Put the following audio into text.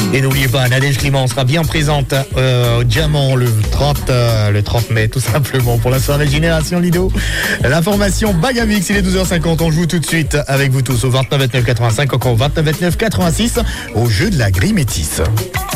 Et n'oubliez pas, Nadège Clément sera bien présente au Diamant le 30 mai, tout simplement, pour la soirée Génération Lido. L'information Bagamix, il est 12h50. On joue tout de suite avec vous tous au 29 29 85, encore au 29 29 86, au jeu de la grille métisse.